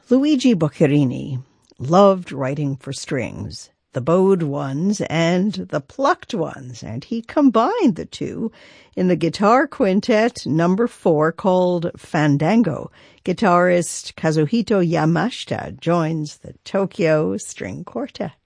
Luigi Boccherini loved writing for strings, the bowed ones and the plucked ones, and he combined the two in the guitar quintet number 4 called Fandango. Guitarist Kazuhito Yamashita joins the Tokyo String Quartet.